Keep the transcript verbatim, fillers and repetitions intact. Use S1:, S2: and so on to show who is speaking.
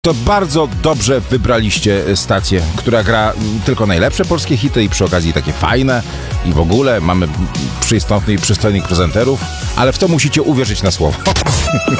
S1: To bardzo dobrze wybraliście stację, która gra tylko najlepsze polskie hity i przy okazji takie fajne i w ogóle mamy przystępnych i przystojnych prezenterów, ale w to musicie uwierzyć na słowo.